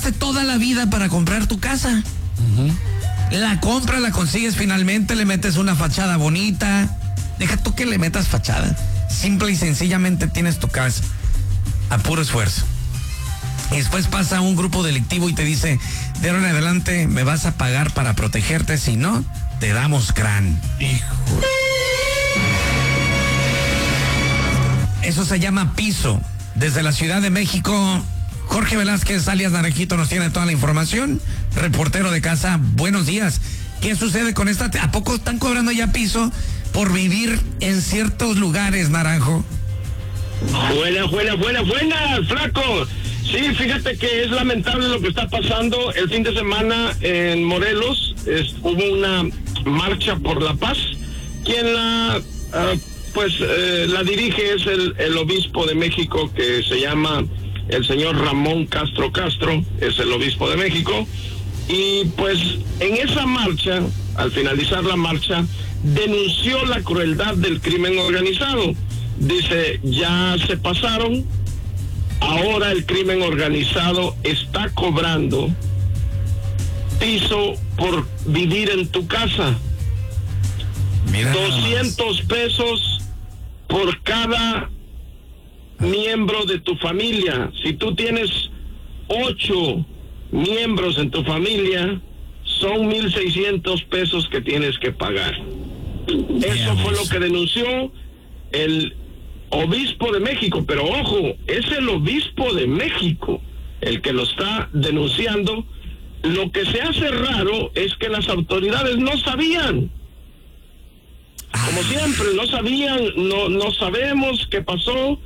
trabajaste toda la vida para comprar tu casa. La compras, la consigues finalmente, le metes una fachada bonita. Deja tú que le metas fachada. Simple y sencillamente tienes tu casa a puro esfuerzo. Y después pasa un grupo delictivo y te dice, de ahora en adelante me vas a pagar para protegerte, si no, te damos crán. Hijo. Eso se llama piso. Desde la Ciudad de México, Jorge Velázquez, alias Naranjito, nos tiene toda la información. Reportero de casa, buenos días. ¿Qué sucede con esta? ¿A poco están cobrando ya piso por vivir en ciertos lugares, Naranjo? Buenas, flaco. Sí, fíjate que es lamentable lo que está pasando. El fin de semana en Morelos hubo una marcha por la paz. Quien la dirige es el obispo de México, que se llama el señor Ramón Castro, es el obispo de México. Y pues en esa marcha, al finalizar la marcha, denunció la crueldad del crimen organizado. Dice, ya se pasaron. Ahora el crimen organizado está cobrando piso por vivir en tu casa. Mira, 200 pesos por cada miembro de tu familia. Si tú tienes 8 miembros en tu familia, son 1,600 pesos que tienes que pagar. Eso fue lo que denunció el obispo de México, pero ojo, es el obispo de México el que lo está denunciando. Lo que se hace raro es que las autoridades no sabían. Como siempre, no sabían, no sabemos qué pasó,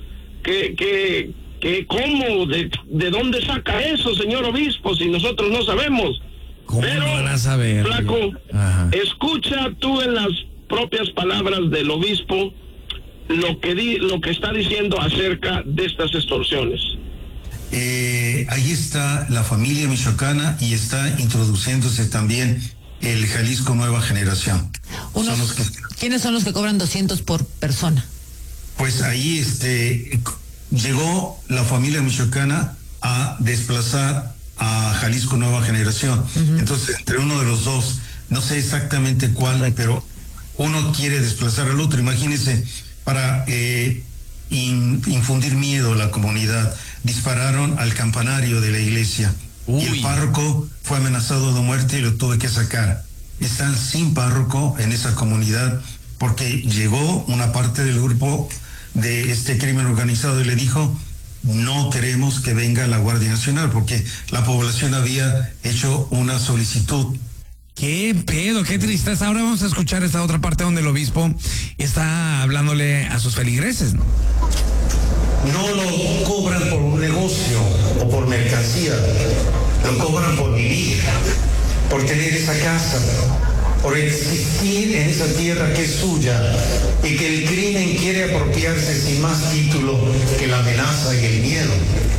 cómo, de dónde saca eso, señor obispo, si nosotros no sabemos. ¿Cómo pero, no van a saber? Flaco, escucha tú en las propias palabras del obispo lo que está diciendo acerca de estas extorsiones. Ahí está la familia michoacana y está introduciéndose también el Jalisco Nueva Generación. ¿Quiénes son los que cobran 200 por persona? Pues ahí llegó la familia michoacana a desplazar a Jalisco Nueva Generación. Entonces, entre uno de los dos, no sé exactamente cuál, pero uno quiere desplazar al otro. Imagínense, para infundir miedo a la comunidad, dispararon al campanario de la iglesia. Y el párroco fue amenazado de muerte y lo tuve que sacar. Están sin párroco en esa comunidad porque llegó una parte del grupo de este crimen organizado y le dijo, no queremos que venga la Guardia Nacional, porque la población había hecho una solicitud. Qué pedo, qué tristeza. Ahora vamos a escuchar esta otra parte donde el obispo está hablándole a sus feligreses, ¿no? No lo cobran por un negocio o por mercancía, lo cobran por vivir, por tener esa casa, por existir en esa tierra que es suya, y que el crimen quiere apropiarse sin más título que la amenaza y el miedo.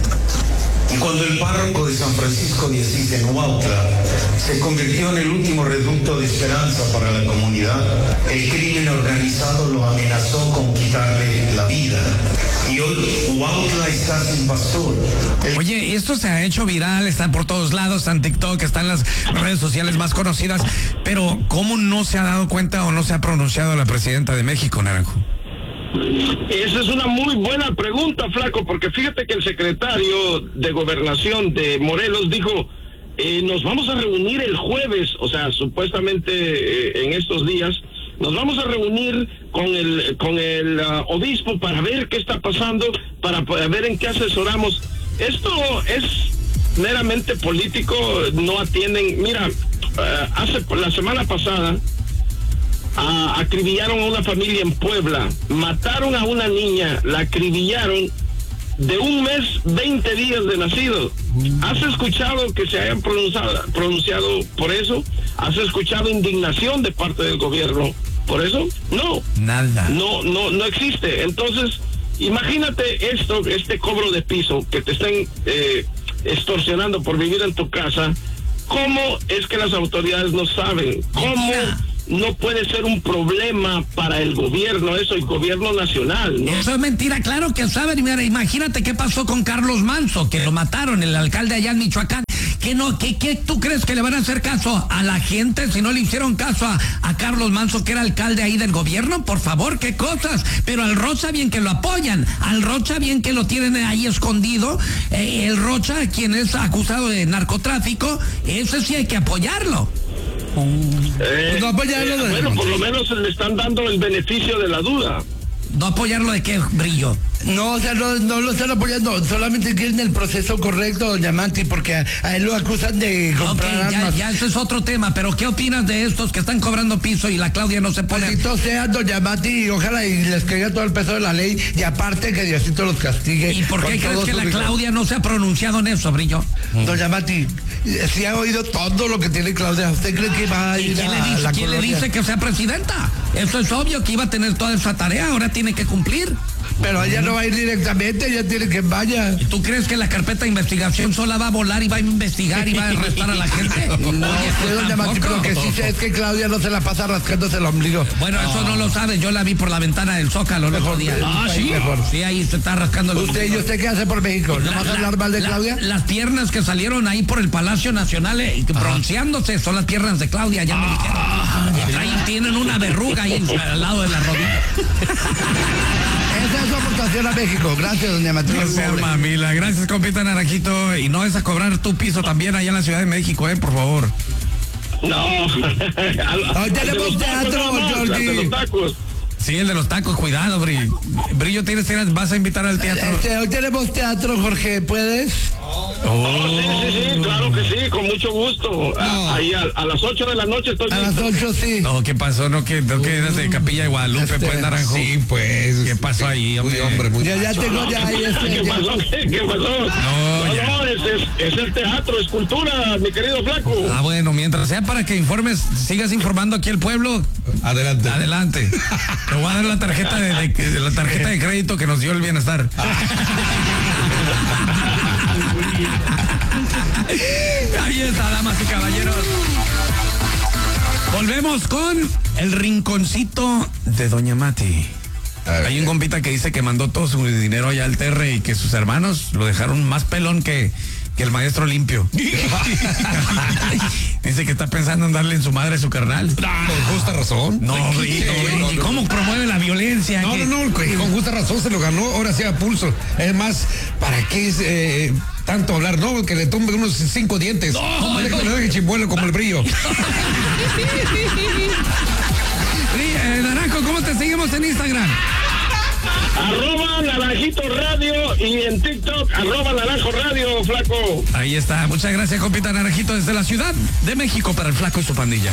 Y cuando el párroco de San Francisco de Asís en Huautla se convirtió en el último reducto de esperanza para la comunidad, el crimen organizado lo amenazó con quitarle la vida. Y hoy Huautla está sin pastor. Oye, esto se ha hecho viral, está por todos lados, está en TikTok, está en las redes sociales más conocidas, pero ¿cómo no se ha dado cuenta o no se ha pronunciado la presidenta de México, Naranjo? Esa es una muy buena pregunta, flaco, porque fíjate que el secretario de Gobernación de Morelos dijo, nos vamos a reunir el jueves, o sea, supuestamente en estos días, nos vamos a reunir con el obispo para ver qué está pasando, para ver en qué asesoramos. Esto es meramente político, no atienden. Mira, la semana pasada acribillaron a una familia en Puebla, mataron a una niña, la acribillaron de 1 mes, 20 días de nacido. ¿Has escuchado que se hayan pronunciado por eso? ¿Has escuchado indignación de parte del gobierno por eso? No. Nada. No existe. Entonces, imagínate este cobro de piso, que te estén extorsionando por vivir en tu casa. ¿Cómo es que las autoridades no saben? ¿Cómo no puede ser un problema para el gobierno, eso, el gobierno nacional, ¿no? Eso es mentira, claro que saben. Mira, imagínate qué pasó con Carlos Manso, que lo mataron, el alcalde allá en Michoacán. ¿Qué tú crees que le van a hacer caso a la gente si no le hicieron caso a Carlos Manzo, que era alcalde ahí del gobierno? Por favor, qué cosas. Pero al Rocha bien que lo apoyan, al Rocha bien que lo tienen ahí escondido. El Rocha, quien es acusado de narcotráfico, ese sí hay que apoyarlo. No apoyarlo. Bueno, por lo menos le están dando el beneficio de la duda. ¿No apoyarlo de qué, Brillo? No, o sea, no lo están apoyando, solamente quieren el proceso correcto, doña Mati, porque a él lo acusan de comprar armas. Ya eso es otro tema, pero ¿qué opinas de estos que están cobrando piso y la Claudia no se pone? Maldito sea, doña Mati, ojalá y les caiga todo el peso de la ley, y aparte que Diosito los castigue. ¿Y por qué crees que la Claudia no se ha pronunciado en eso, Brillo? Doña Mati, sí ha oído todo lo que tiene Claudia. ¿Usted cree que va a ir ¿Quién le dice que sea presidenta? Eso es obvio, que iba a tener toda esa tarea, ahora tiene que cumplir. Pero ella no va a ir directamente, ella tiene que vaya. ¿Y tú crees que la carpeta de investigación sola va a volar y va a investigar y va a arrestar a la gente? No, doña Mati, pero que sí sé es que Claudia no se la pasa rascándose el ombligo. Bueno, eso no lo sabes, yo la vi por la ventana del Zócalo el otro día. ¿Sí? Sí, ahí se está rascando el ombligo. ¿Y usted qué hace por México? ¿No vas a hablar mal de Claudia? Las piernas que salieron ahí por el Palacio Nacional bronceándose son las piernas de Claudia, ya me dijeron. Ahí tienen una verruga ahí al lado de la rodilla. Esa es su aportación a México. Gracias, doña Matilde. No sea mamila. Gracias, compita Naranjito. Y no es a cobrar tu piso también allá en la Ciudad de México, por favor. No. Hoy tenemos teatro, Jordi. Sí, el de los tacos, cuidado, Brillo, vas a invitar al teatro. Hoy tenemos teatro, Jorge, ¿puedes? Sí, claro que sí, con mucho gusto. Ahí a las 8 de la noche estoy. A las 8, sí. No, ¿qué pasó? No quedas de Capilla de Guadalupe, pues, Naranjo. Sí, pues. ¿Qué pasó ahí, hombre? Ya tengo ya ahí ¿Qué pasó? ¿Qué pasó? No, es el teatro, es cultura, mi querido flaco. Bueno, mientras sea para que sigas informando aquí al pueblo. Adelante. Te voy a dar la tarjeta la tarjeta de crédito que nos dio el bienestar. Ahí está, damas y caballeros. Volvemos con el rinconcito de Doña Mati. Hay un compita que dice que mandó todo su dinero allá al Terre y que sus hermanos lo dejaron más pelón que el maestro limpio. Dice que está pensando en darle en su madre a su carnal. Con justa razón. No, ¿y cómo promueve la violencia? No, con justa razón se lo ganó, ahora sí a pulso. Es más, ¿para qué tanto hablar? No, que le tumbe unos 5 dientes. No, que le deje chimbuelo como el Brillo. Naranjo, ¿cómo te seguimos en Instagram? @Naranjito Radio y en TikTok @Naranjo Radio, flaco. Ahí está, muchas gracias, compita Naranjito, desde la Ciudad de México para el Flaco y su pandilla.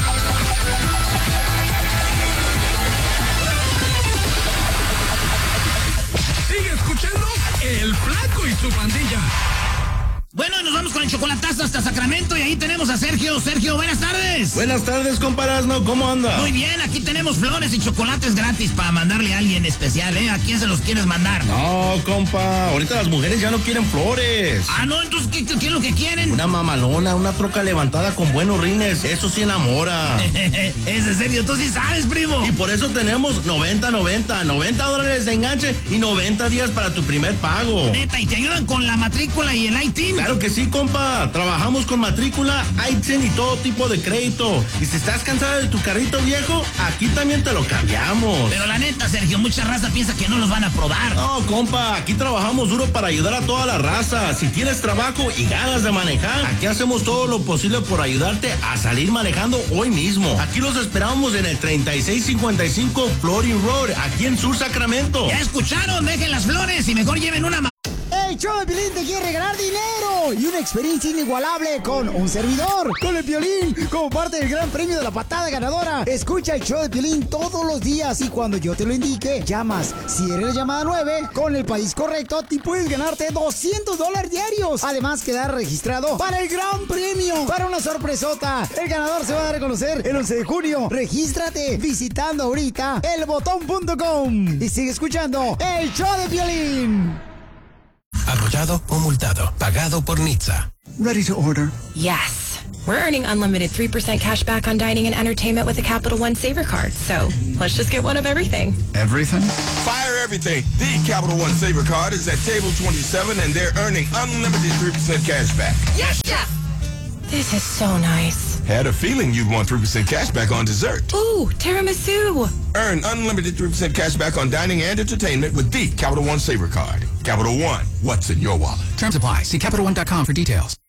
Sigue escuchando el Flaco y su pandilla. Bueno, nos vamos con el chocolatazo hasta Sacramento y ahí tenemos a Sergio. Sergio, buenas tardes. Buenas tardes, comparazno, ¿cómo anda? Muy bien, aquí tenemos flores y chocolates gratis para mandarle a alguien especial, ¿eh? ¿A quién se los quieres mandar? No, compa, ahorita las mujeres ya no quieren flores. Ah, no, entonces, ¿qué es lo que quieren? Una mamalona, una troca levantada con buenos rines, eso sí enamora. Es en serio, tú sí sabes, primo. Y por eso tenemos $90 de enganche y 90 días para tu primer pago. Neta, ¿y te ayudan con la matrícula y el ITIN? Claro que sí, compa. Trabajamos con matrícula, ITIN y todo tipo de crédito. Y si estás cansado de tu carrito viejo, aquí también te lo cambiamos. Pero la neta, Sergio, mucha raza piensa que no los van a aprobar. No, compa, aquí trabajamos duro para ayudar a toda la raza. Si tienes trabajo y ganas de manejar, aquí hacemos todo lo posible por ayudarte a salir manejando hoy mismo. Aquí los esperamos en el 3655 Florin Road, aquí en Sur Sacramento. Ya escucharon, dejen las flores y mejor lleven una El show de Piolín te quiere regalar dinero y una experiencia inigualable con un servidor, con el Piolín, como parte del gran premio de la patada ganadora. Escucha el show de Piolín todos los días y cuando yo te lo indique, llamas. Si eres la llamada 9, con el país correcto, te puedes ganarte $200 diarios. Además, quedar registrado para el gran premio, para una sorpresota. El ganador se va a dar a conocer el 11 de junio. Regístrate visitando ahorita elbotón.com y sigue escuchando el show de Piolín. Arrollado o multado. Pagado por Nitza. Ready to order. Yes. We're earning unlimited 3% cash back on dining and entertainment with a Capital One Saver card. So let's just get one of everything. Everything? Fire everything. The Capital One Saver card is at table 27 and they're earning unlimited 3% cash back. Yes, Chef! This is so nice. Had a feeling you'd want 3% cash back on dessert. Ooh, tiramisu. Earn unlimited 3% cash back on dining and entertainment with the Capital One Saver card. Capital One, what's in your wallet? Terms apply. See CapitalOne.com for details.